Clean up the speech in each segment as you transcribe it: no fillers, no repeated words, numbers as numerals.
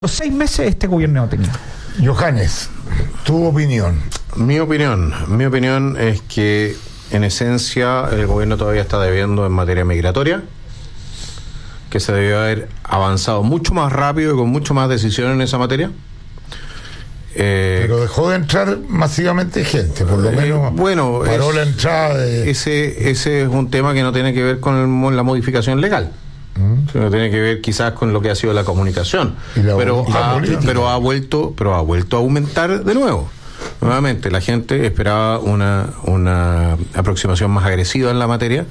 Los 6 meses este gobierno no tenía. Johannes, tu opinión. Mi opinión es que en esencia el gobierno todavía está debiendo en materia migratoria, que se debió haber avanzado mucho más rápido y con mucho más decisión en esa materia. Pero dejó de entrar masivamente gente, por lo menos paró la entrada de... Ese es un tema que no tiene que ver con la modificación legal. Sino tiene que ver quizás con lo que ha sido la comunicación, pero ha vuelto a aumentar de nuevo. Nuevamente la gente esperaba una aproximación más agresiva en la materia,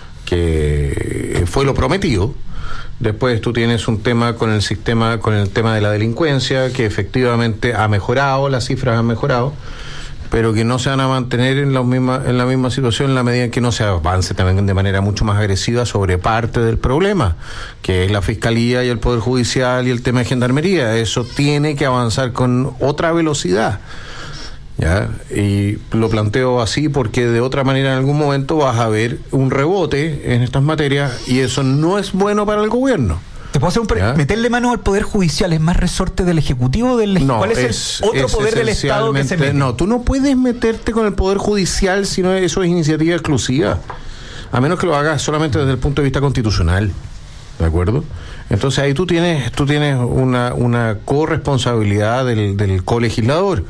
que fue lo prometido. Después tú tienes un tema con el tema de la delincuencia, que efectivamente ha mejorado, las cifras han mejorado, pero que no se van a mantener en la misma situación en la medida en que no se avance también de manera mucho más agresiva sobre parte del problema, que es la Fiscalía y el Poder Judicial y el tema de Gendarmería. Eso tiene que avanzar con otra velocidad, ¿ya? Y lo planteo así porque de otra manera en algún momento vas a ver un rebote en estas materias y eso no es bueno para el gobierno. ¿Te puedo hacer meterle mano al Poder Judicial? ¿Es más resorte del Ejecutivo o del Legislativo? ¿Cuál es el otro poder del Estado que se mete? No, tú no puedes meterte con el Poder Judicial si no eso es iniciativa exclusiva, a menos que lo hagas solamente desde el punto de vista constitucional, ¿de acuerdo? Entonces ahí tú tienes una corresponsabilidad del colegislador.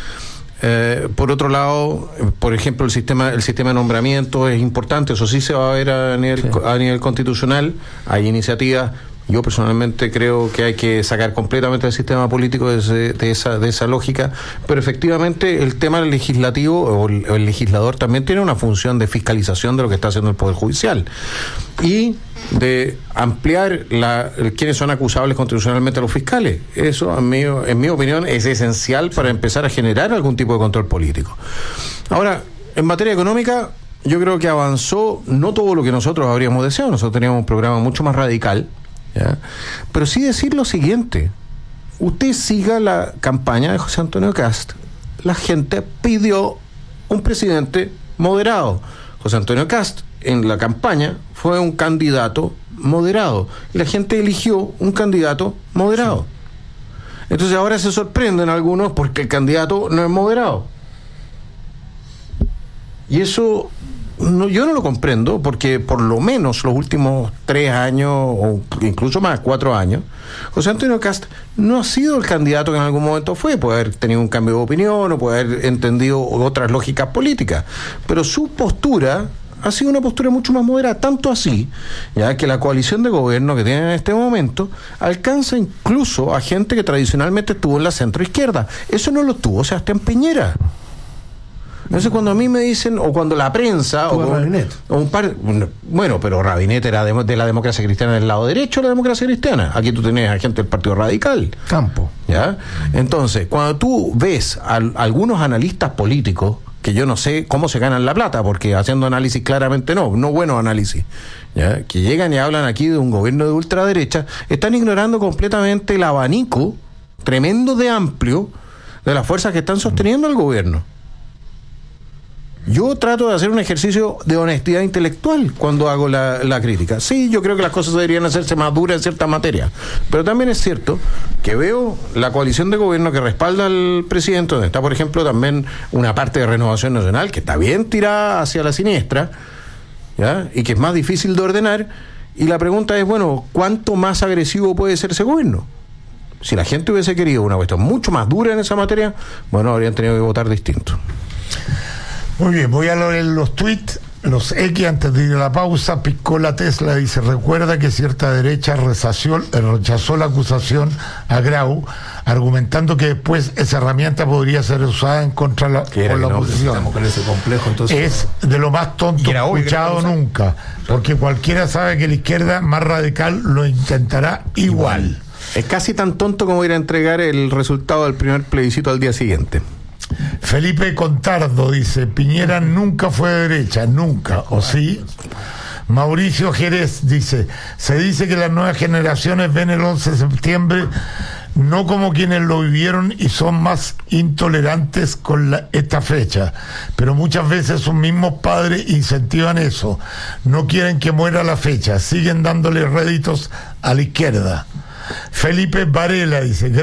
Por otro lado, por ejemplo, el sistema de nombramiento es importante, eso sí se va a ver a nivel constitucional. Hay iniciativas. Yo personalmente creo que hay que sacar completamente el sistema político de esa lógica, pero efectivamente el tema del legislativo o el legislador también tiene una función de fiscalización de lo que está haciendo el Poder Judicial y de ampliar quiénes son acusables constitucionalmente a los fiscales. Eso, en mi opinión, es esencial para empezar a generar algún tipo de control político. Ahora, en materia económica, yo creo que avanzó no todo lo que nosotros habríamos deseado. Nosotros teníamos un programa mucho más radical, ¿ya? Pero sí decir lo siguiente: usted siga la campaña de José Antonio Kast. La gente pidió un presidente moderado. José Antonio Kast en la campaña fue un candidato moderado y la gente eligió un candidato moderado. Sí. Entonces ahora se sorprenden algunos porque el candidato no es moderado, y eso yo no lo comprendo, porque por lo menos los últimos 3 años o incluso más, 4 años, José Antonio Kast no ha sido el candidato que en algún momento fue. Puede haber tenido un cambio de opinión o puede haber entendido otras lógicas políticas, pero su postura ha sido una postura mucho más moderada, tanto así, ya que la coalición de gobierno que tienen en este momento alcanza incluso a gente que tradicionalmente estuvo en la centroizquierda. Eso no lo tuvo Sebastián Piñera. Entonces cuando a mí me dicen, o cuando la prensa pero Rabinet era de la democracia cristiana del lado derecho de la democracia cristiana. Aquí tú tenés a gente del Partido Radical, Campo, ¿ya? Entonces cuando tú ves a algunos analistas políticos, que yo no sé cómo se ganan la plata, porque haciendo análisis claramente no buenos análisis, ¿ya? Que llegan y hablan aquí de un gobierno de ultraderecha, están ignorando completamente el abanico tremendo de amplio de las fuerzas que están sosteniendo al gobierno. Yo trato de hacer un ejercicio de honestidad intelectual cuando hago la crítica. Sí, yo creo que las cosas deberían hacerse más duras en ciertas materias, pero también es cierto que veo la coalición de gobierno que respalda al presidente, donde está, por ejemplo, también una parte de Renovación Nacional que está bien tirada hacia la siniestra, ¿ya? Y que es más difícil de ordenar. Y la pregunta es, bueno, ¿cuánto más agresivo puede ser ese gobierno? Si la gente hubiese querido una cuestión mucho más dura en esa materia, bueno, habrían tenido que votar distinto. Muy bien, voy a leer los tweets, los X antes de ir a la pausa. Piscola Tesla dice: recuerda que cierta derecha rechazó la acusación a Grau, argumentando que después esa herramienta podría ser usada en contra de la oposición. Con ese complejo, entonces, es de lo más tonto escuchado nunca, porque cualquiera sabe que la izquierda más radical lo intentará igual. Es casi tan tonto como ir a entregar el resultado del primer plebiscito al día siguiente. Felipe Contardo dice: Piñera nunca fue de derecha, nunca, ¿o sí? Mauricio Jerez dice: se dice que las nuevas generaciones ven el 11 de septiembre no como quienes lo vivieron y son más intolerantes con esta fecha, pero muchas veces sus mismos padres incentivan eso, no quieren que muera la fecha, siguen dándole réditos a la izquierda. Felipe Varela dice: